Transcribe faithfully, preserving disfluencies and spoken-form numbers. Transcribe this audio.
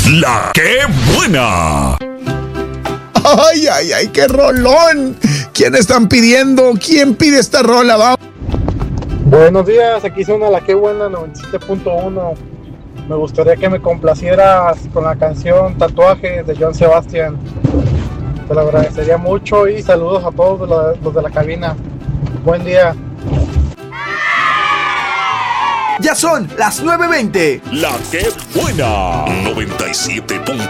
La que buena. Ay, ay, ay, qué rolón. ¿Quién están pidiendo? ¿Quién pide esta rola? Vamos. Buenos días, aquí suena La que buena noventa y siete punto uno. Me gustaría que me complacieras con la canción Tatuaje de Joan Sebastián. Te lo agradecería mucho y saludos a todos los, los de la cabina. Buen día. Ya son las nueve veinte. La que buena. noventa y siete punto uno.